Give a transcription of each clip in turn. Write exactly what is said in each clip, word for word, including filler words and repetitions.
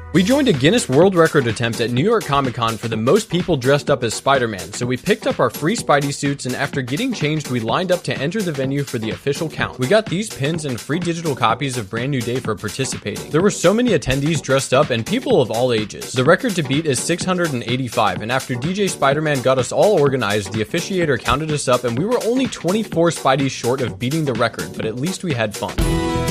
We joined a Guinness World Record attempt at New York Comic Con for the most people dressed up as Spider-Man, so we picked up our free Spidey suits, and after getting changed, we lined up to enter the venue for the official count. We got these pins and free digital copies of Brand New Day for participating. There were so many attendees dressed up and people of all ages. The record to beat is six hundred eighty-five, and after D J Spider-Man got us all organized, the officiator counted us up, and we were only twenty-four Spideys short of beating the record, but at least we had fun.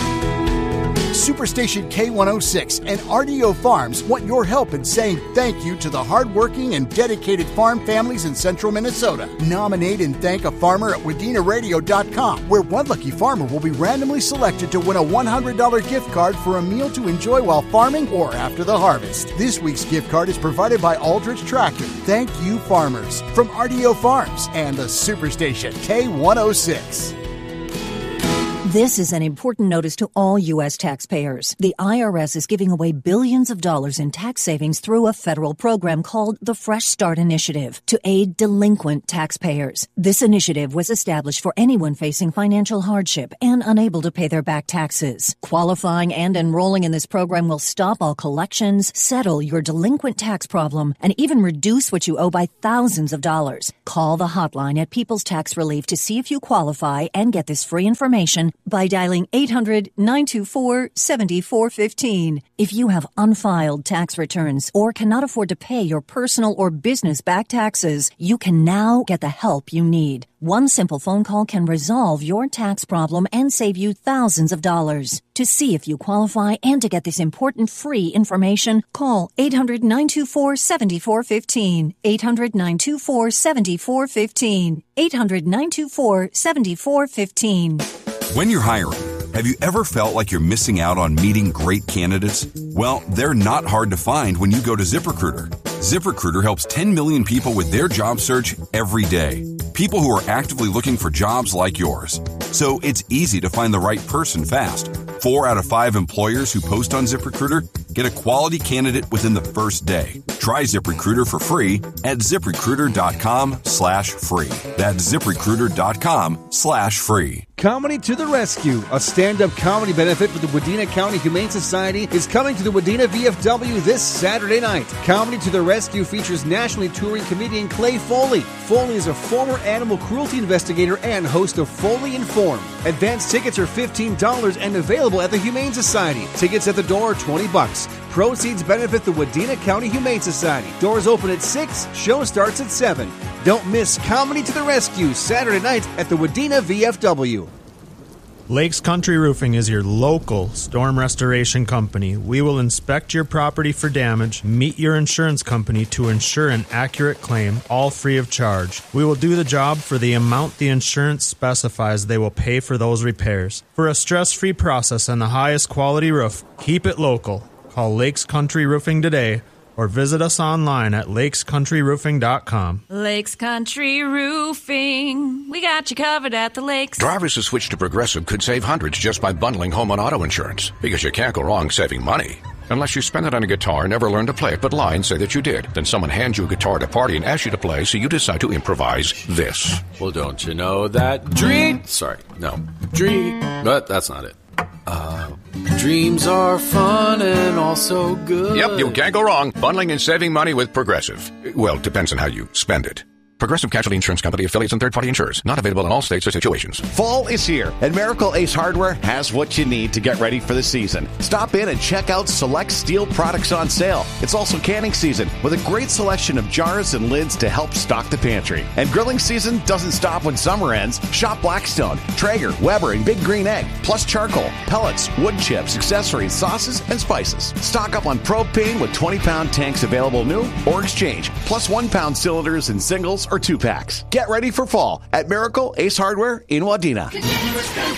Superstation K one oh six and R D O Farms want your help in saying thank you to the hardworking and dedicated farm families in central Minnesota. Nominate and thank a farmer at Wadena Radio dot com, where one lucky farmer will be randomly selected to win a one hundred dollars gift card for a meal to enjoy while farming or after the harvest. This week's gift card is provided by Aldrich Tractor. Thank you, farmers, from R D O Farms and the Superstation K one oh six. This is an important notice to all U S taxpayers. The I R S is giving away billions of dollars in tax savings through a federal program called the Fresh Start Initiative to aid delinquent taxpayers. This initiative was established for anyone facing financial hardship and unable to pay their back taxes. Qualifying and enrolling in this program will stop all collections, settle your delinquent tax problem, and even reduce what you owe by thousands of dollars. Call the hotline at People's Tax Relief to see if you qualify and get this free information by dialing eight hundred, nine two four, seven four one five. If you have unfiled tax returns or cannot afford to pay your personal or business back taxes, you can now get the help you need. One simple phone call can resolve your tax problem and save you thousands of dollars. To see if you qualify and to get this important free information, call eight hundred, nine two four, seven four one five, eight hundred, nine two four, seven four one five, eight hundred, nine two four, seven four one five. When you're hiring, have you ever felt like you're missing out on meeting great candidates? Well, they're not hard to find when you go to ZipRecruiter. ZipRecruiter helps ten million people with their job search every day. People who are actively looking for jobs like yours. So it's easy to find the right person fast. Four out of five employers who post on ZipRecruiter get a quality candidate within the first day. Try ZipRecruiter for free at ZipRecruiter.com slash free. That's ZipRecruiter.com slash free. Comedy to the Rescue, a stand-up comedy benefit for the Wadena County Humane Society, is coming to the Wadena V F W this Saturday night. Comedy to the Rescue features nationally touring comedian Clay Foley. Foley is a former animal cruelty investigator and host of Foley Informed. Advance tickets are fifteen dollars and available at the Humane Society. Tickets at the door are twenty bucks. Proceeds benefit the Wadena County Humane Society. Doors open at six, show starts at seven. Don't miss Comedy to the Rescue, Saturday night at the Wadena V F W. Lakes Country Roofing is your local storm restoration company. We will inspect your property for damage, meet your insurance company to ensure an accurate claim, all free of charge. We will do the job for the amount the insurance specifies they will pay for those repairs. For a stress-free process and the highest quality roof, keep it local. Call Lakes Country Roofing today or visit us online at lakes country roofing dot com. Lakes Country Roofing. We got you covered at the lakes. Drivers who switch to Progressive could save hundreds just by bundling home and auto insurance. Because you can't go wrong saving money. Unless you spend it on a guitar and never learn to play it, but lie and say that you did. Then someone hands you a guitar at a party and asks you to play, so you decide to improvise this. Well, don't you know that dream... Sorry, no. Dream... But that's not it. Uh, dreams are fun and also good. Yep, you can't go wrong. Bundling and saving money with Progressive. Well, depends on how you spend it. Progressive Casualty Insurance Company, affiliates, and third-party insurers. Not available in all states or situations. Fall is here, and Miracle Ace Hardware has what you need to get ready for the season. Stop in and check out select steel products on sale. It's also canning season, with a great selection of jars and lids to help stock the pantry. And grilling season doesn't stop when summer ends. Shop Blackstone, Traeger, Weber, and Big Green Egg, plus charcoal, pellets, wood chips, accessories, sauces, and spices. Stock up on propane with twenty-pound tanks available new or exchange, plus one-pound cylinders and singles or two packs. Get ready for fall at Miracle Ace Hardware in Wadena.